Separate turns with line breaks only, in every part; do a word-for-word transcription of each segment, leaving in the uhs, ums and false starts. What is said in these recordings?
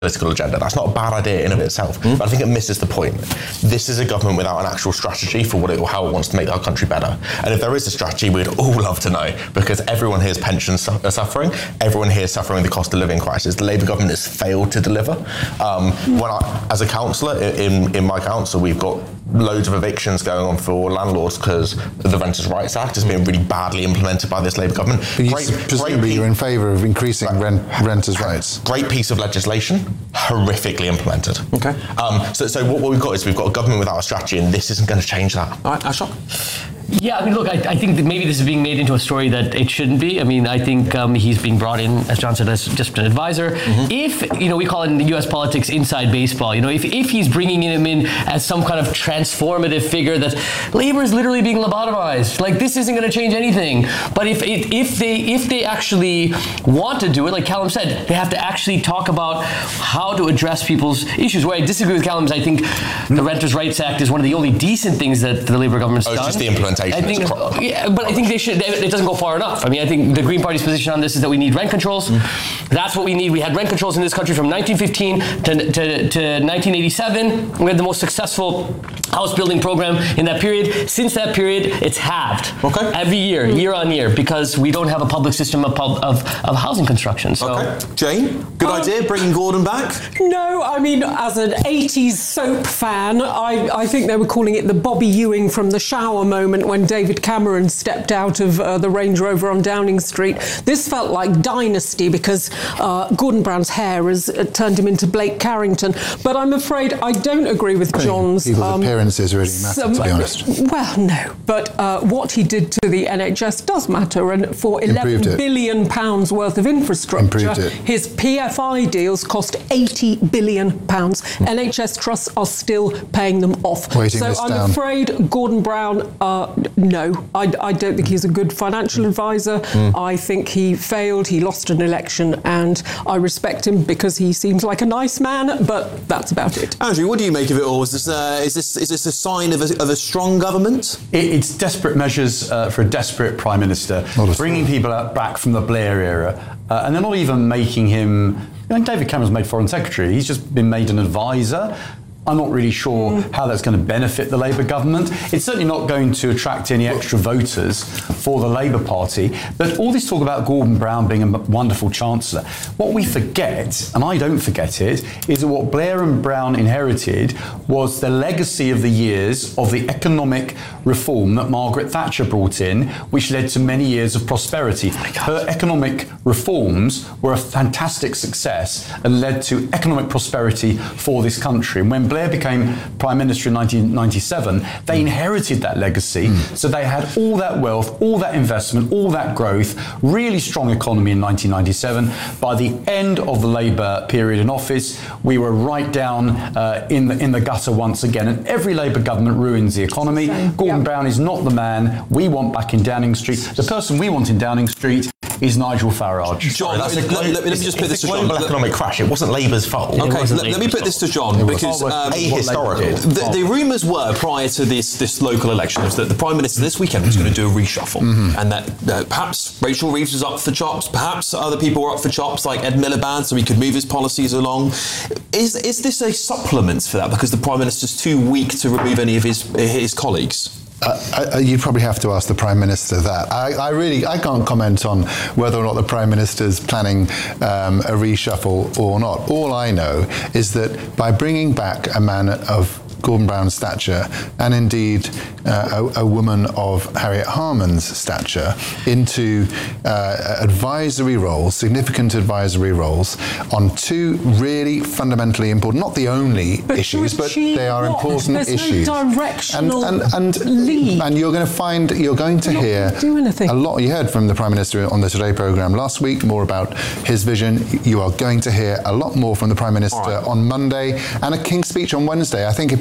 political agenda. That's not a bad idea in of itself, mm. but I think it misses the point. This is a government without an actual strategy for what it or how it wants to make our country better. And if there is a strategy, we'd all love to know, because everyone here is pensions su- are suffering. Everyone here is suffering the cost of living crisis. The Labour government has failed to deliver. Um, mm. when I, as a councillor in, in my council, we've got loads of evictions going on for landlords because the Renters' Rights Act has been really badly implemented by this Labour government.
But you, great, presumably great you're in favour of increasing right. rent, renters' rights.
Great piece of legislation, horrifically implemented.
Okay.
Um, so, so what, what we've got is we've got a government without a strategy, and this isn't going to change that.
All right, Ashok?
Yeah, I mean, look, I, I think that maybe this is being made into a story that it shouldn't be. I mean, I think um, he's being brought in, as John said, as just an advisor. Mm-hmm. If, you know, we call it in U S politics inside baseball, you know, if, if he's bringing him in as some kind of transformative figure that Labour is literally being lobotomized, like this isn't going to change anything. But if it, if they if they actually want to do it, like Callum said, they have to actually talk about how to address people's issues. Where I disagree with Callum is I think the Renters' Rights Act is one of the only decent things that the Labour government's
oh,
done.
It's just the implementation.
I think, yeah, but I think they should. It doesn't go far enough. I mean, I think the Green Party's position on this is that we need rent controls. Mm. That's what we need. We had rent controls in this country from nineteen fifteen to, to, to nineteen eighty-seven. We had the most successful house building program in that period. Since that period, it's halved.
Okay.
Every year, mm. year on year, because we don't have a public system of pub, of, of housing construction. So.
Okay. Jane, good um, idea, bringing Gordon back?
No, I mean, as an eighties soap fan, I, I think they were calling it the Bobby Ewing from the shower moment when David Cameron stepped out of uh, the Range Rover on Downing Street. This felt like Dynasty because uh, Gordon Brown's hair has uh, turned him into Blake Carrington. But I'm afraid I don't agree with John's...
People's um, appearances really matter, some, to be honest.
Well, no. But uh, what he did to the N H S does matter. And for eleven billion pounds worth of infrastructure, his P F I deals cost eighty billion pounds. Mm. N H S trusts are still paying them off.
Waiting
so I'm
down.
afraid Gordon Brown, uh, no, I, I don't think he's a good financial advisor. Mm. I think he failed, he lost an election, and I respect him because he seems like a nice man, but that's about it.
Andrew, what do you make of it all? Is this, uh, is this, is this a sign of a, of a strong government?
It, it's desperate measures uh, for a desperate Prime Minister, bringing people out back from the Blair era, uh, and they're not even making him... I mean, David Cameron's made Foreign Secretary. He's just been made an advisor. I'm not really sure mm. how that's going to benefit the Labour government. It's certainly not going to attract any extra voters for the Labour Party. But all this talk about Gordon Brown being a wonderful Chancellor, what we forget, and I don't forget it, is that what Blair and Brown inherited was the legacy of the years of the economic reform that Margaret Thatcher brought in, which led to many years of prosperity. Her economic reforms were a fantastic success and led to economic prosperity for this country. And when Blair became Prime Minister in nineteen ninety-seven, they inherited that legacy. Mm. So they had all that wealth, all that investment, all that growth, really strong economy in nineteen ninety-seven. By the end of the Labour period in office, we were right down uh, in, the, in the gutter once again. And every Labour government ruins the economy. Same. Gordon yep. Brown is not the man we want back in Downing Street. The person we want in Downing Street is Nigel Farage.
John, let, me, let, let me just put this to John.
Global economic crash. It wasn't Labour's fault.
Okay, let, let me put this to John because
um, ahistorical.
The, the rumours were prior to this this local election was that the Prime Minister this weekend was mm-hmm. going to do a reshuffle, mm-hmm. and that uh, perhaps Rachel Reeves was up for chops, perhaps other people were up for chops like Ed Miliband, so he could move his policies along. Is is this a supplement for that because the Prime Minister's too weak to remove any of his his colleagues?
Uh, I, you'd probably have to ask the Prime Minister that. I, I really, I can't comment on whether or not the Prime Minister's planning um, a reshuffle or not. All I know is that by bringing back a man of Gordon Brown's stature, and indeed uh, a, a woman of Harriet Harman's stature, into uh, advisory roles, significant advisory roles, on two really fundamentally important, not the only
but
issues, but they are
not.
important
There's
issues.
No directional
and, and, and,
lead.
And you're going to find, you're going to
not
hear
do anything.
a lot. You heard from the Prime Minister on the Today programme last week, more about his vision. You are going to hear a lot more from the Prime Minister right. on Monday, and a King's Speech on Wednesday. I think if people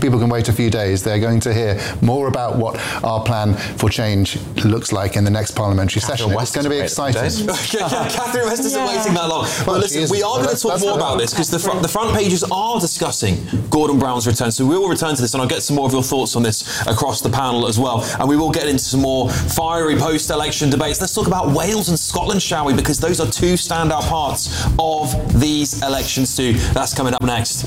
people can wait a few days. They're going to hear more about what our plan for change looks like in the next parliamentary
Catherine
session.
West
it's going to be exciting.
Catherine West isn't
Yeah.
waiting that long.
Well,
Well,
she
listen,
isn't.
we are
Well,
going to
that's-
talk
that's
more
what-
about this because the, fr- the front pages are discussing Gordon Brown's return. So we will return to this, and I'll get some more of your thoughts on this across the panel as well. And we will get into some more fiery post-election debates. Let's talk about Wales and Scotland, shall we? Because those are two standout parts of these elections too. That's coming up next.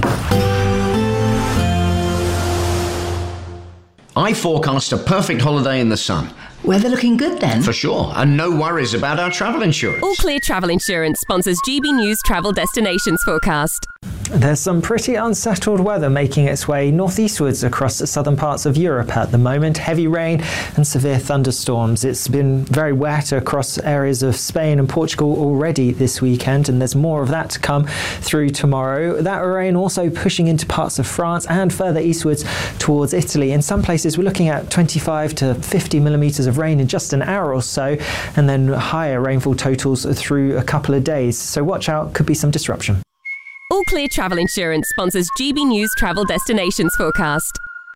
I forecast a perfect holiday in the sun.
Weather looking good then?
For sure, and no worries about our travel insurance.
All Clear Travel Insurance sponsors G B News Travel Destinations Forecast.
There's some pretty unsettled weather making its way northeastwards across the southern parts of Europe at the moment. Heavy rain and severe thunderstorms. It's been very wet across areas of Spain and Portugal already this weekend, and there's more of that to come through tomorrow. That rain also pushing into parts of France and further eastwards towards Italy. In some places we're looking at twenty-five to fifty millimetres of rain in just an hour or so, and then higher rainfall totals through a couple of days. So watch out, could be some disruption.
All Clear Travel Insurance sponsors G B News Travel Destinations Forecast.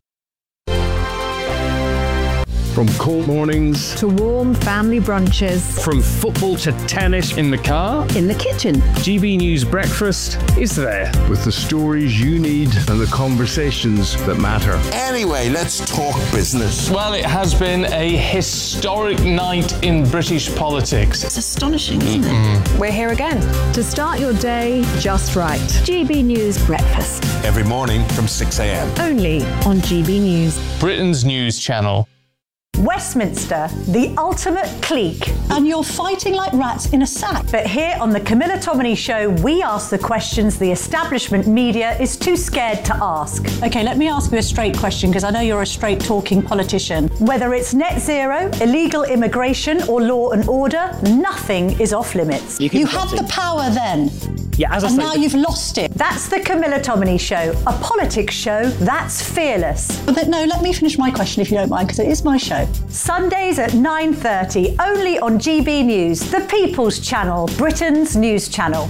From cold mornings
to warm family brunches,
from football to tennis in the car,
in the kitchen,
G B News Breakfast is there with the stories you need and the conversations that matter.
Anyway, let's talk business.
Well, it has been a historic night in British politics.
It's astonishing, isn't it? We're here again to start your day just right. G B News Breakfast.
Every morning from six a.m.
Only on G B News.
Britain's news channel.
Westminster, the ultimate clique. And you're fighting like rats in a sack. But here on the Camilla Tominey Show, we ask the questions the establishment media is too scared to ask. Okay, let me ask you a straight question, because I know you're a straight talking politician. Whether it's net zero, illegal immigration, or law and order, nothing is off limits.
You, you had the power then.
Yeah, as I
and
say,
now you've lost it.
That's the Camilla Tominey Show, a politics show that's fearless.
But no, let me finish my question if you don't mind, because it is my show.
Sundays at nine thirty, only on G B News, the People's Channel, Britain's news channel.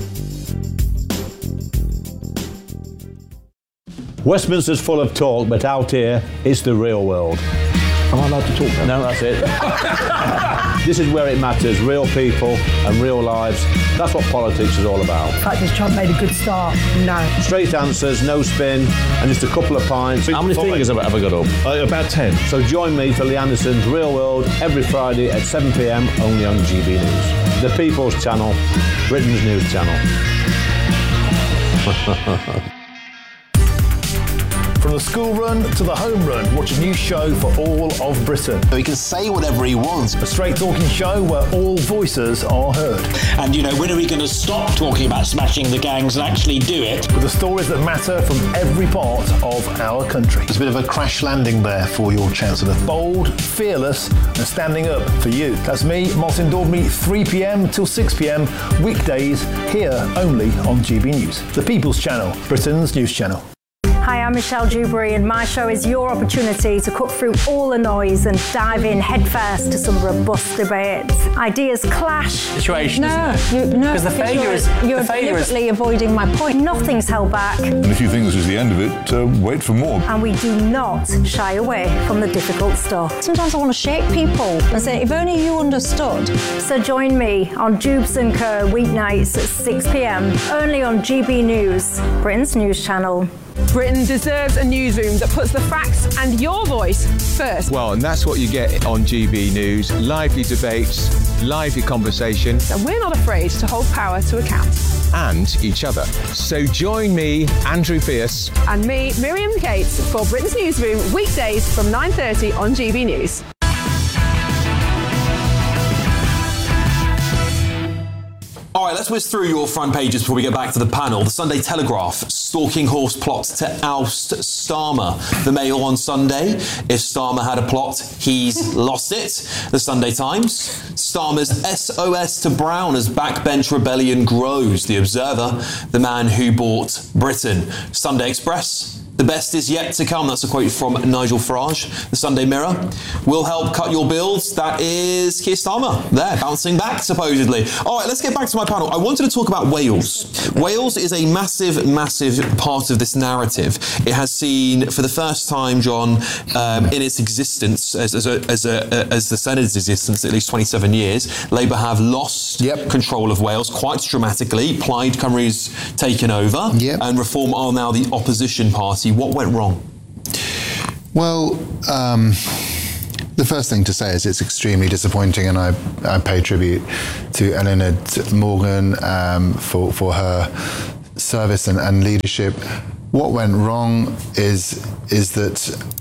Westminster's full of talk, but out here, it's the real world.
Am I allowed to talk now?
No, that's it. This is where it matters, real people and real lives. That's what politics is all about.
The fact is Trump made a good start, no.
Straight answers, no spin, and just a couple of pints.
How many fingers have I ever got up?
Uh, about ten. So join me for Lee Anderson's Real World every Friday at seven p.m. only on G B News. The People's Channel, Britain's news channel.
From the school run to the home run, watch a new show for all of Britain.
So he can say whatever he wants.
A straight talking show where all voices are heard.
And, you know, when are we going to stop talking about smashing the gangs and actually do it?
With the stories that matter from every part of our country.
There's a bit of a crash landing there for your Chancellor.
Bold, fearless, and standing up for you. That's me, Martin Daubney, three p.m. till six p.m. weekdays, here only on G B News. The People's Channel, Britain's news channel.
Hi, I'm Michelle Dewberry, and my show is your opportunity to cut through all the noise and dive in headfirst to some robust debates. Ideas clash.
Situation.
No, you, no,
because the failure
you're,
is
you're
the failure
deliberately
is,
avoiding my point. Nothing's held back.
And if you think this is the end of it, uh, wait for more.
And we do not shy away from the difficult stuff.
Sometimes I want to shake people and say, if only you understood.
So join me on Jubes and Co weeknights at six p.m. only on G B News, Britain's news channel.
Britain deserves a newsroom that puts the facts and your voice first.
Well, and that's what you get on G B News. Lively debates, lively conversation.
And we're not afraid to hold power to account.
And each other. So join me, Andrew Pierce.
And me, Miriam Cates, for Britain's Newsroom, weekdays from nine thirty on G B News.
All right, let's whiz through your front pages before we get back to the panel. The Sunday Telegraph, stalking horse plots to oust Starmer. The Mail on Sunday, if Starmer had a plot, he's lost it. The Sunday Times, Starmer's S O S to Brown as backbench rebellion grows. The Observer, the man who bought Britain. Sunday Express, The best is yet to come. That's a quote from Nigel Farage, the Sunday Mirror. Will help cut your bills. That is Keir Starmer there, bouncing back, supposedly. All right, let's get back to my panel. I wanted to talk about Wales. Wales is a massive, massive part of this narrative. It has seen, for the first time, John, um, in its existence, as, as, a, as, a, as the Senate's existence, at least twenty-seven years, Labour have lost yep. control of Wales quite dramatically. Plaid Cymru's taken over, yep. and Reform are now the opposition party. What went wrong?
Well, um, the first thing to say is it's extremely disappointing, and I, I pay tribute to Eleanor Morgan um, for, for her service and, and leadership. What went wrong is is that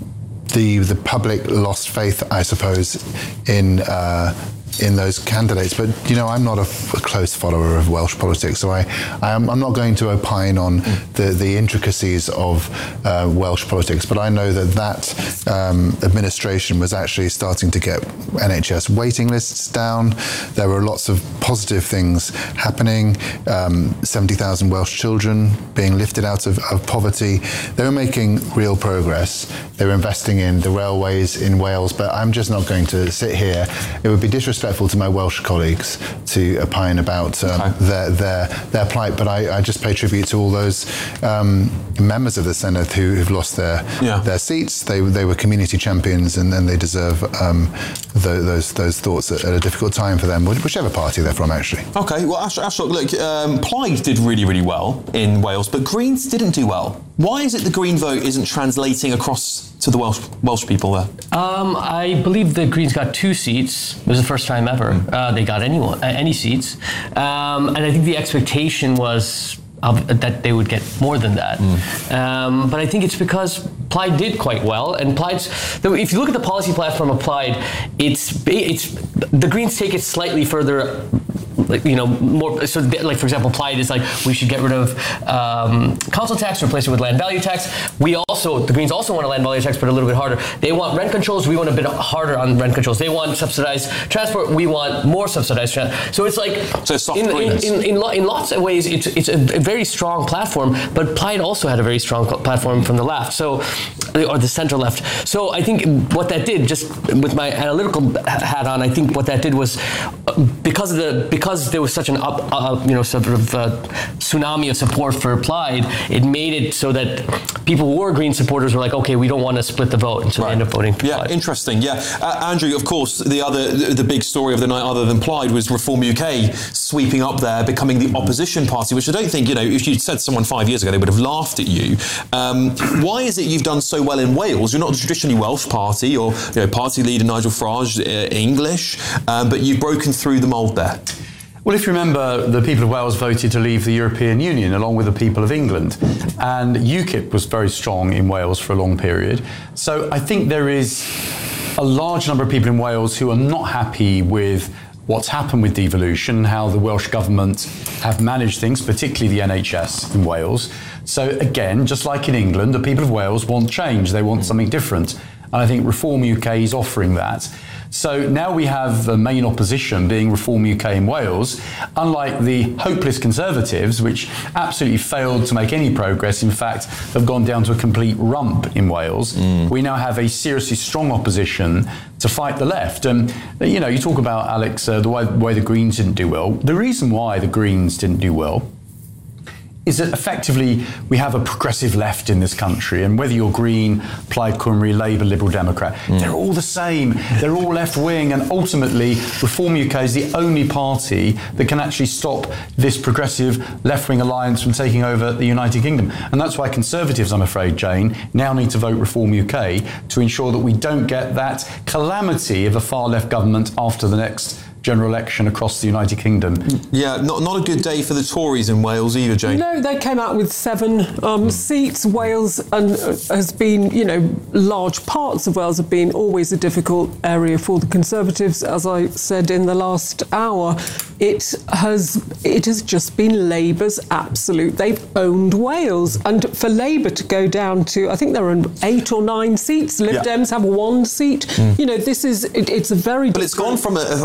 the the public lost faith, I suppose, in uh, in those candidates. But, you know, I'm not a, f- a close follower of Welsh politics, so I, I am, I'm not going to opine on the, the intricacies of uh, Welsh politics, but I know that that um, administration was actually starting to get N H S waiting lists down. There were lots of positive things happening, um, seventy thousand Welsh children being lifted out of, of poverty. They were making real progress. They were investing in the railways in Wales, but I'm just not going to sit here. It would be disrespectful to my Welsh colleagues to opine about um, okay. their, their their plight, but I, I just pay tribute to all those um, members of the Senate who have lost their yeah. their seats. They they were community champions, and then they deserve um, the, those those thoughts at, at a difficult time for them, whichever party they're from, actually.
Okay, well, Ash- Ashok, look, um, Plaid did really, really well in Wales, but Greens didn't do well. Why is it the Green vote isn't translating across to the Welsh Welsh people there?
Um, I believe the Greens got two seats. It was the first time ever mm. uh, they got anyone uh, any seats, um, and I think the expectation was Of, that they would get more than that. Mm. Um, but I think it's because Plaid did quite well, and Plaid's, if you look at the policy platform of Plaid, it's it's the Greens take it slightly further, like, you know, more, so like for example, Plaid is like, we should get rid of um, council tax, replace it with land value tax. We also, the Greens also want a land value tax, but a little bit harder. They want rent controls, we want a bit harder on rent controls. They want subsidized transport, we want more subsidized transport. So it's like,
so soft
in,
Greens.
in, in, in, lo- in lots of ways, it's, it's a, a very strong platform, but Plaid also had a very strong platform from the left, so, or the center left. So I think what that did, just with my analytical hat on, I think what that did was, because of the because there was such an up, uh, you know, sort of uh, tsunami of support for Plaid, it made it so that people who were Green supporters were like, okay, we don't want to split the vote, and so right. they ended up voting for
yeah,
Plaid.
Interesting. Yeah, uh, Andrew. Of course, the other the big story of the night, other than Plaid, was Reform U K sweeping up there, becoming the opposition party, which I don't think, you know, if you'd said someone five years ago, they would have laughed at you. Um, why is it you've done so well in Wales? You're not a traditionally Welsh party, or, you know, party leader Nigel Farage, uh, English, um, but you've broken through the mould there.
Well, if you remember, the people of Wales voted to leave the European Union along with the people of England, and UKIP was very strong in Wales for a long period. So I think there is a large number of people in Wales who are not happy with what's happened with devolution, how the Welsh government have managed things, particularly the N H S in Wales. So again, just like in England, the people of Wales want change. They want something different. And I think Reform U K is offering that. So now we have the main opposition being Reform U K in Wales, unlike the hopeless Conservatives, which absolutely failed to make any progress. In fact, have gone down to a complete rump in Wales. Mm. We now have a seriously strong opposition to fight the left. And, you know, you talk about, Alex, uh, the way, way the Greens didn't do well. The reason why the Greens didn't do well is that effectively we have a progressive left in this country, and whether you're Green, Plaid Cymru, Labour, Liberal Democrat, mm. they're all the same. They're all left-wing, and ultimately Reform U K is the only party that can actually stop this progressive left-wing alliance from taking over the United Kingdom. And that's why Conservatives, I'm afraid, Jane, now need to vote Reform U K to ensure that we don't get that calamity of a far-left government after the next general election across the United Kingdom.
Yeah, not not a good day for the Tories in Wales either, Jane.
No, they came out with seven um, mm. seats. Wales and, uh, has been, you know, large parts of Wales have been always a difficult area for the Conservatives. As I said in the last hour, it has it has just been Labour's absolute. They've owned Wales, and for Labour to go down to, I think there are eight or nine seats. Lib
yeah.
Dems have one seat. Mm. You know, this is it, it's a very.
But it's gone from, a, from an old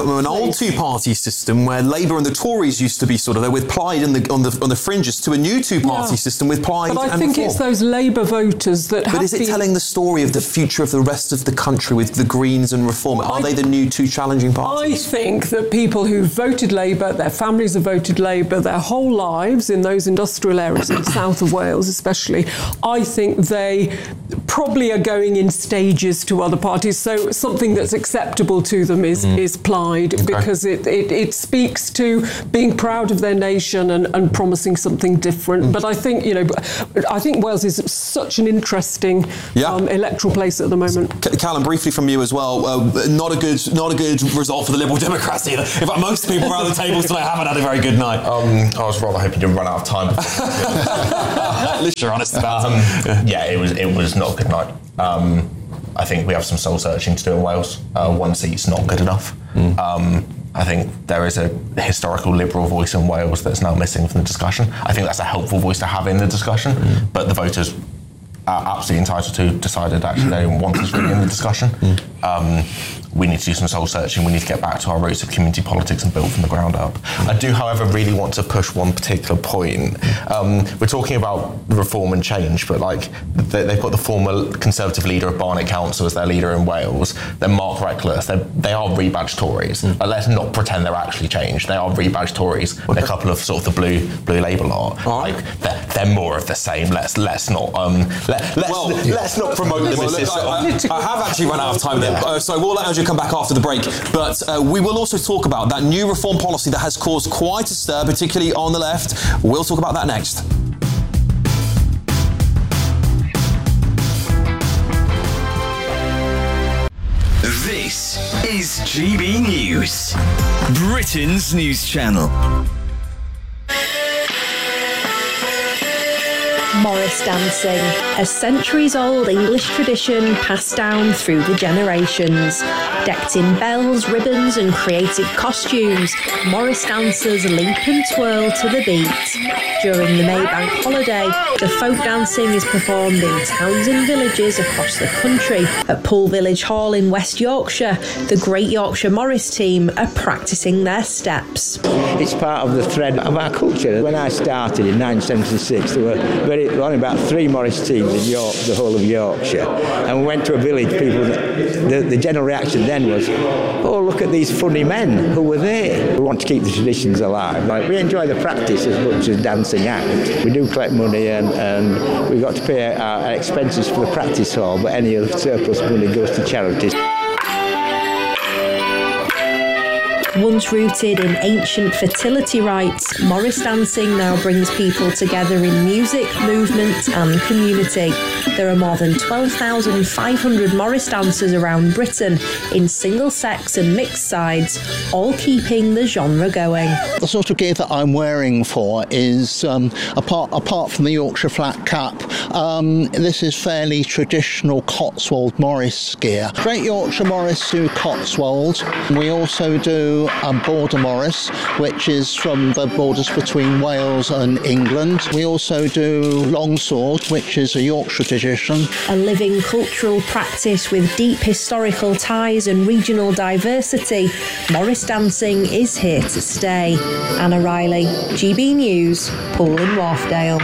old two-party system where Labour and the Tories used to be sort of there with Plaid in the, on the on the fringes to a new two-party
Yeah.
system with Plaid
But I
and
think
Reform.
it's those Labour voters that
But
have
is it
been-
telling the story of the future of the rest of the country with the Greens and Reform? Are
I-
they the new two challenging parties?
I think that people who voted Labour, their families have voted Labour their whole lives in those industrial areas in the south of Wales especially, I think they probably are going in stages to other parties. So something that's acceptable to them is,
Mm.
is Plaid because it, it, it speaks to being proud of their nation and, and promising something different.
Mm.
But I think, you know, I think Wales is such an interesting
Yeah.
um, electoral place at the moment.
C- Callum, briefly from you as well. Uh, not a good, not a good result for the Liberal Democrats either. In fact, most people around the table tonight haven't had a very good night.
Um, I was rather hoping to run out of time.
At least you're honest about
um,
it.
Yeah, it was it was not a good night. Um, I think we have some soul searching to do in Wales. Uh, one seat's not good enough.
Mm.
Um, I think there is a historical Liberal voice in Wales that's now missing from the discussion. I think that's a helpful voice to have in the discussion,
Mm.
but the voters are absolutely entitled to decided actually they don't want us really in the discussion.
Mm.
Um, we need to do some soul searching. We need to get back to our roots of community politics and build from the ground up. I do, however, really want to push one particular point. Um, we're talking about reform and change, but like they, they've got the former Conservative leader of Barnet Council as their leader in Wales. They're Mark Reckless. They're, they are rebadged Tories.
Mm.
Uh, let's not pretend they're actually changed. They are rebadged Tories. Okay. They're a couple of sort of the blue blue Labour lot.
Right.
Like they're, they're more of the same. Let's let's not um let, let's
Well,
let's not promote them
Well,
as
look,
this.
I, I, I have actually run out of time there, uh, so we'll let Andrew come back after the break. But uh, we will also talk about that new reform policy that has caused quite a stir, particularly on the left. We'll talk about that next.
This is G B News, Britain's news channel.
Morris dancing, a centuries-old English tradition passed down through the generations. Decked in bells, ribbons and creative costumes, Morris dancers leap and twirl to the beat. During the Maybank holiday, the folk dancing is performed in towns and villages across the country. At Poole Village Hall in West Yorkshire, the Great Yorkshire Morris team are practising their steps.
It's part of the thread of our culture. When I started in nineteen seventy-six, there were very, only about three Morris teams in York, the whole of Yorkshire. And we went to a village, people, the, the general reaction then was, oh, look at these funny men who were there. We want to keep the traditions alive. Like, we enjoy the practice as much as dancing out. We do collect money and, and we've got to pay our, our expenses for the practice hall, but any of the surplus money goes to charities.
Once rooted in ancient fertility rites, Morris dancing now brings people together in music, movement and community. There are more than twelve thousand five hundred Morris dancers around Britain in single-sex and mixed sides, all keeping the genre going.
The sort of gear that I'm wearing for is, um, apart, apart from the Yorkshire flat cap, um, this is fairly traditional Cotswold Morris gear. Great Yorkshire Morris do Cotswold. We also do a Border Morris, which is from the borders between Wales and England. We also do Longsword, which is a Yorkshire tradition.
A living cultural practice with deep historical ties and regional diversity, Morris dancing is here to stay. Anna Riley, G B News, Poole in Wharfdale.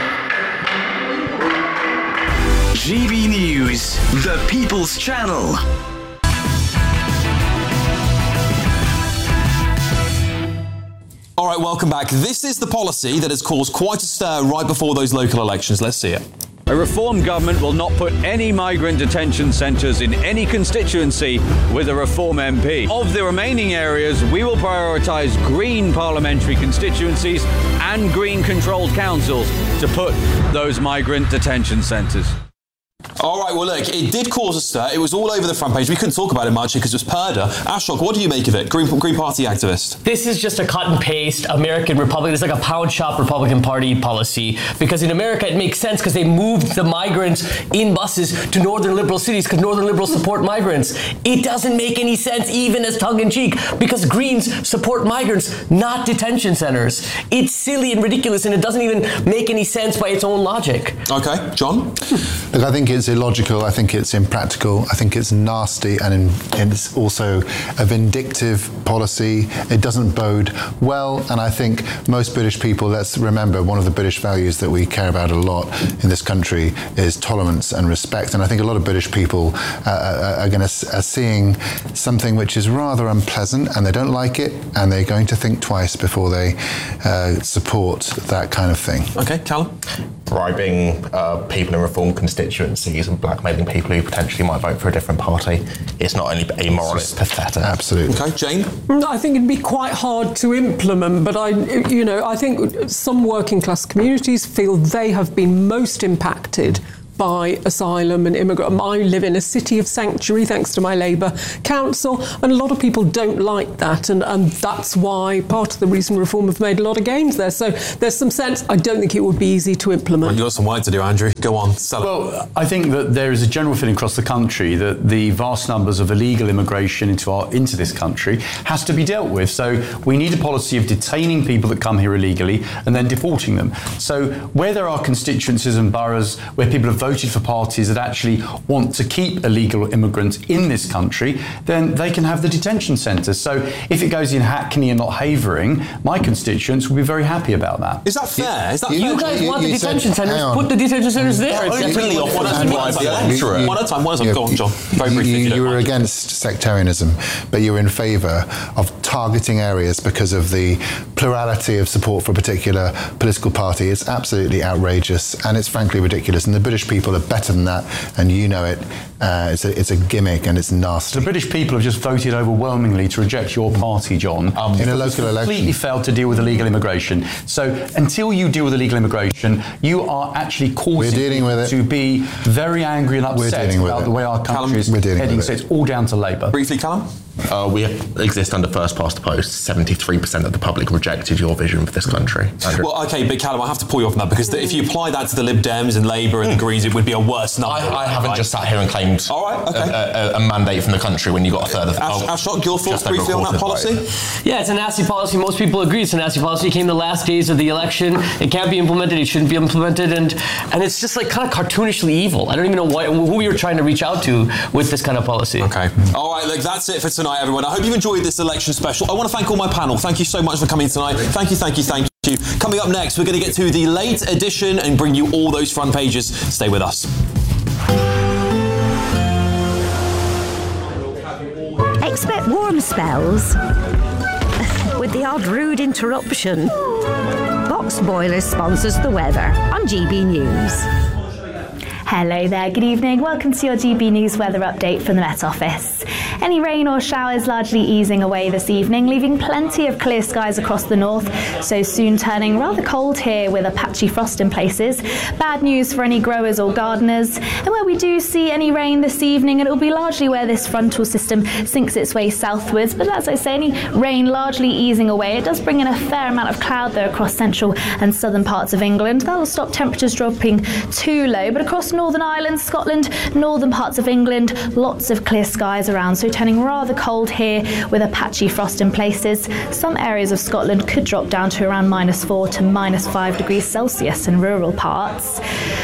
G B News, the People's Channel.
All right, welcome back. This is the policy that has caused quite a stir right before those local elections. Let's see it.
A Reform government will not put any migrant detention centres in any constituency with a Reform M P. Of the remaining areas, we will prioritise Green parliamentary constituencies and Green-controlled councils to put those migrant detention centres.
All right, well, look, it did cause a stir. It was all over the front page. We couldn't talk about it much because it was Purdah. Ashok, what do you make of it? Green, Green Party activist.
This is just a cut and paste American Republican. It's like a pound shop Republican Party policy because in America it makes sense because they moved the migrants in buses to northern liberal cities because northern liberals support migrants. It doesn't make any sense even as tongue-in-cheek because Greens support migrants, not detention centers. It's silly and ridiculous and it doesn't even make any sense by its own logic.
Okay, John?
Look, I think it's illogical. I think it's impractical. I think it's nasty, and, in, and it's also a vindictive policy. It doesn't bode well, and I think most British people, let's remember, one of the British values that we care about a lot in this country is tolerance and respect, and I think a lot of British people uh, are, gonna, are seeing something which is rather unpleasant, and they don't like it, and they're going to think twice before they uh, support that kind of thing.
Okay, Callum?
Bribing uh, people in reform constituencies and blackmailing people who potentially might vote for a different party. It's not only amoral, it's pathetic.
Absolutely.
Okay, Jane?
I think it'd be quite hard to implement, but I, you know, I think some working class communities feel they have been most impacted by asylum and immigrant. I live in a city of sanctuary thanks to my Labour council, and a lot of people don't like that, and, and that's why part of the reason Reform have made a lot of gains there. So there's some sense. I don't think it would be easy to implement.
Well, you've got some work to do, Andrew. Go on, sell it.
Well, I think that there is a general feeling across the country that the vast numbers of illegal immigration into our into this country has to be dealt with. So we need a policy of detaining people that come here illegally and then deporting them. So where there are constituencies and boroughs where people have voted for parties that actually want to keep illegal immigrants in this country, then they can have the detention centres. So if it goes in Hackney and not Havering, my constituents will be very happy about that.
Is that fair? Is that
you
fair?
You guys
you,
want
you
the detention
said,
centres, put the detention centres there.
One at a time, one at a time, one at a time. Go on, John. Very briefly.
You,
if you
you
don't
were
mind.
against sectarianism, but you were in favour of targeting areas because of the plurality of support for a particular political party. It's absolutely outrageous, and it's frankly ridiculous, and the British people are better than that, and you know it. Uh, it's, a, it's a gimmick, and it's nasty.
The British people have just voted overwhelmingly to reject your party, John,
um, in a local election.
Completely failed to deal with illegal immigration. So until you deal with illegal immigration, you are actually causing
dealing with it.
to be very angry and
We're
upset
dealing with
about
it.
the way our country is
We're dealing
heading.
with
So
it.
it's all down to Labour.
Briefly, Callum?
Uh, we exist under first past the post. seventy-three percent of the public rejected your vision for this country. Andrew?
Well, okay, but Callum, I have to pull you off on that, because the, if you apply that to the Lib Dems and Labour and the Greens, it would be a worse number.
I, I haven't
right?
just sat here and claimed
All right, okay.
a, a, a mandate from the country when you got a third of...
Ash,
oh,
Ashok, your thoughts
just over a
briefly on that
quarter
policy?
vote.
Yeah, it's a nasty policy. Most people agree it's a nasty policy. It came the last days of the election. It can't be implemented. It shouldn't be implemented. And and it's just like kind of cartoonishly evil. I don't even know why, who we were trying to reach out to with this kind of policy.
Okay. All right, look, that's it for tonight, everyone. I hope you've enjoyed this election special. I want to thank all my panel. Thank you so much for coming tonight. Thank you, thank you, thank you. Coming up next, we're going to get to the late edition and bring you all those front pages. Stay with us.
Expect warm spells with the odd rude interruption. Box Boilers sponsors the weather on G B News.
Hello there, good evening. Welcome to your G B News weather update from the Met Office. Any rain or showers largely easing away this evening, leaving plenty of clear skies across the north, so soon turning rather cold here with a patchy frost in places. Bad news for any growers or gardeners. And where we do see any rain this evening, it will be largely where this frontal system sinks its way southwards. But as I say, any rain largely easing away. It does bring in a fair amount of cloud though across central and southern parts of England. That will stop temperatures dropping too low, but across Northern Ireland, Scotland, northern parts of England, lots of clear skies around, so turning rather cold here with a patchy frost in places. Some areas of Scotland could drop down to around minus four to minus five degrees Celsius in rural parts.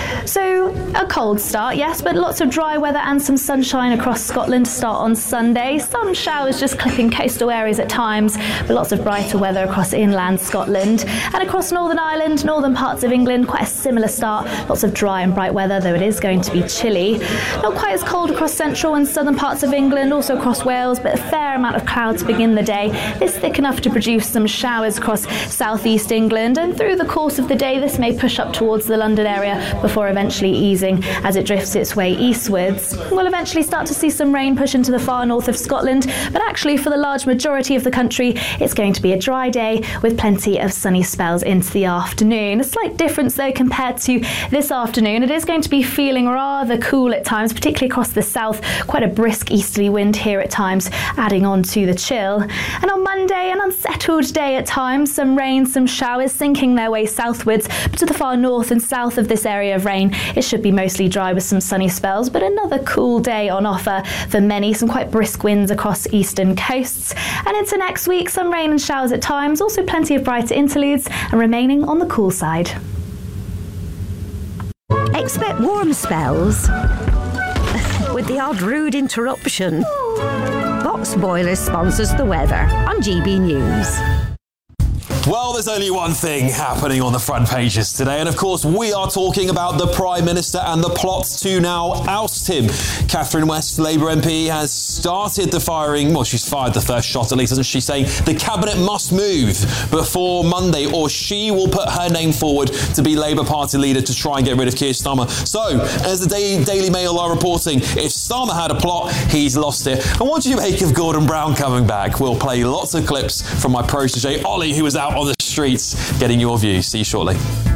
So a cold start, yes, but lots of dry weather and some sunshine across Scotland to start on Sunday. Some showers just clipping coastal areas at times, but lots of brighter weather across inland Scotland. And across Northern Ireland, northern parts of England, quite a similar start. Lots of dry and bright weather, though it is going to be chilly. Not quite as cold across central and southern parts of England, also across Wales, but a fair amount of cloud to begin the day. It's thick enough to produce some showers across southeast England, and through the course of the day this may push up towards the London area before eventually easing as it drifts its way eastwards. We'll eventually start to see some rain push into the far north of Scotland, but actually for the large majority of the country it's going to be a dry day with plenty of sunny spells into the afternoon. A slight difference though compared to this afternoon. It is going to be feeling rather cool at times, particularly across the south. Quite a brisk easterly wind here at times, adding on to the chill. And on Monday, an unsettled day at times. Some rain, some showers sinking their way southwards, but to the far north and south of this area of rain, it should be mostly dry with some sunny spells, but another cool day on offer for many. Some quite brisk winds across eastern coasts. And into next week, some rain and showers at times, also plenty of brighter interludes, and remaining on the cool side.
Expect warm spells with the odd rude interruption. Box Boilers sponsors the weather on G B News.
Well, there's only one thing happening on the front pages today, and of course we are talking about the Prime Minister and the plot to now oust him. Catherine West, Labour M P, has started the firing, well, she's fired the first shot at least, isn't she, saying the Cabinet must move before Monday or she will put her name forward to be Labour Party leader to try and get rid of Keir Starmer. So, as the Daily Mail are reporting, if Starmer had a plot, he's lost it. And what do you make of Gordon Brown coming back? We'll play lots of clips from my protege, Ollie, who was out on the streets getting your views. See you shortly.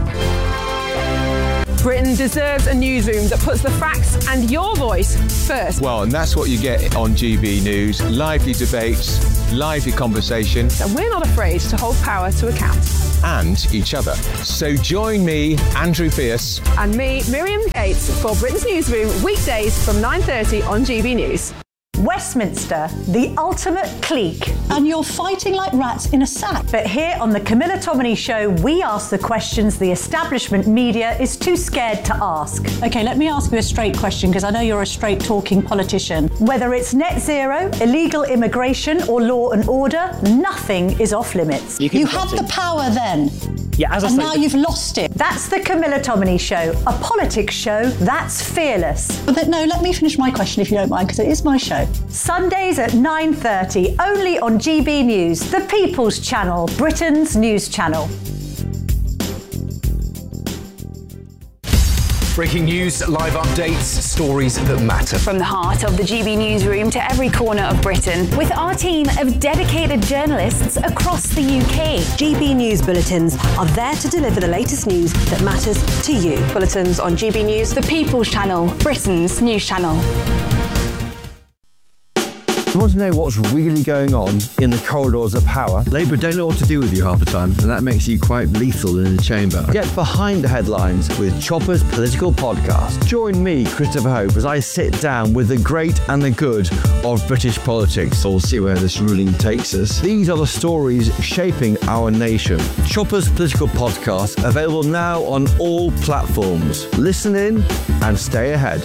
Britain deserves a newsroom that puts the facts and your voice first.
Well, and that's what you get on G B News. Lively debates, lively conversation.
And we're not afraid to hold power to account.
And each other. So join me, Andrew Pierce.
And me, Miriam Gates, for Britain's Newsroom, weekdays from nine thirty on G B News.
Westminster, the ultimate clique.
And you're fighting like rats in a sack.
But here on the Camilla Tominey Show, we ask the questions the establishment media is too scared to ask.
OK, let me ask you a straight question, because I know you're a straight-talking politician.
Whether it's net zero, illegal immigration or law and order, nothing is off limits.
You, you had the power then.
Yeah, as I
and
say,
now you've lost it.
That's the Camilla Tominey Show, a politics show that's fearless.
But no, let me finish my question if you don't mind, because it is my show.
Sundays at nine thirty, only on G B News, the People's Channel, Britain's news channel.
Breaking news, live updates, stories that matter.
From the heart of the G B Newsroom to every corner of Britain, with our team of dedicated journalists across the U K.
G B News bulletins are there to deliver the latest news that matters to you.
Bulletins on G B News, the People's Channel, Britain's news channel.
You want to know what's really going on in the corridors of power? Labour don't know what to do with you half the time, and that makes you quite lethal in the chamber. Get behind the headlines with Chopper's Political Podcast. Join me, Christopher Hope, as I sit down with the great and the good of British politics. We'll see where this ruling takes us. These are the stories shaping our nation. Chopper's Political Podcast, available now on all platforms. Listen in and stay ahead.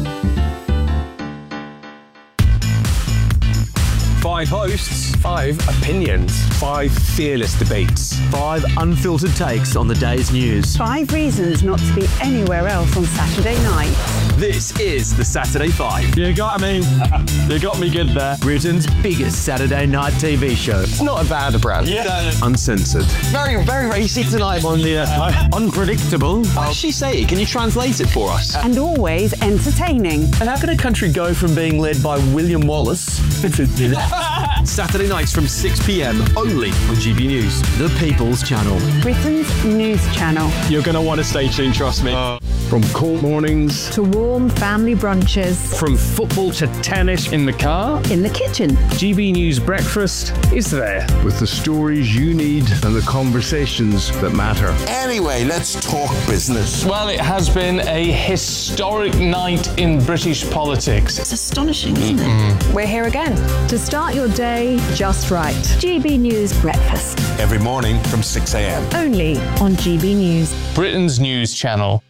Five hosts, five opinions, five fearless debates,
five unfiltered takes on the day's news,
five reasons not to be anywhere else on Saturday night.
This is the Saturday Five.
You got me. You got me good there. Britain's biggest Saturday night T V show.
It's not a bad brand.
Yeah.
Uncensored.
Very, very racy tonight on the uh, unpredictable.
What did she say? Can you translate it for us?
And always entertaining.
And how can a country go from being led by William Wallace
Saturday nights from six p.m. only on G B News.
The People's Channel.
Britain's news channel.
You're going to want to stay tuned, trust me. Uh,
From court mornings to
warm family brunches.
From football to tennis in the car.
In the kitchen.
G B News breakfast is there.
With the stories you need and the conversations that matter.
Anyway, let's talk business.
Well, it has been a historic night in British politics.
It's astonishing, isn't it?
We're here again.
To start your day just right. G B News breakfast.
Every morning from six a.m.
Only on G B News.
Britain's news channel.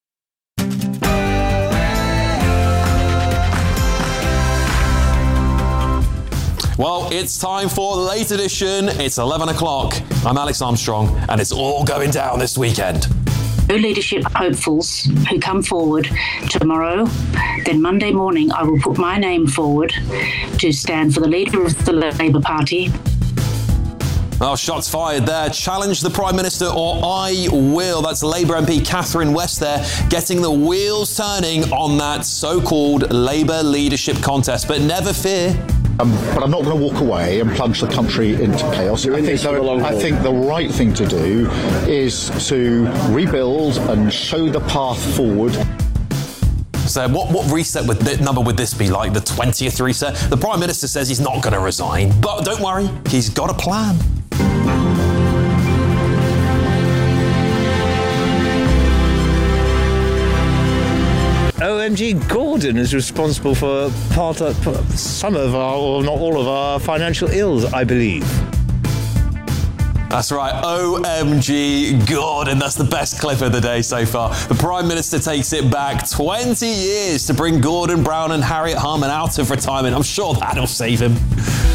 Well, it's time for the late edition. It's eleven o'clock. I'm Alex Armstrong, and it's all going down this weekend.
Leadership hopefuls who come forward tomorrow, then Monday morning I will put my name forward to stand for the leader of the Labour Party.
Well, shots fired there. Challenge the Prime Minister or I will. That's Labour M P Catherine West there, getting the wheels turning on that so-called Labour leadership contest. But never fear.
Um, but I'm not going to walk away and plunge the country into chaos. I think, the, I think the right thing to do is to rebuild and show the path forward.
So what, what reset would th- number would this be, like the twentieth reset? The Prime Minister says he's not going to resign, but don't worry, he's got a plan.
O M G Gordon is responsible for part of some of our, or not all of our, financial ills, I believe.
That's right, O M G Gordon. That's the best clip of the day so far. The Prime Minister takes it back twenty years to bring Gordon Brown and Harriet Harman out of retirement. I'm sure that'll save him.